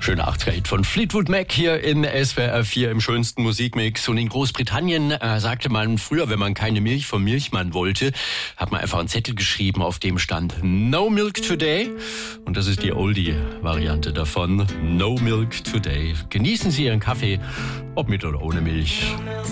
Schöner 80er-Hit von Fleetwood Mac hier in SWR 4 im schönsten Musikmix. Und in Großbritannien sagte man früher, wenn man keine Milch vom Milchmann wollte, hat man einfach einen Zettel geschrieben, auf dem stand No Milk Today. Und das ist die Oldie-Variante davon. No Milk Today. Genießen Sie Ihren Kaffee, ob mit oder ohne Milch.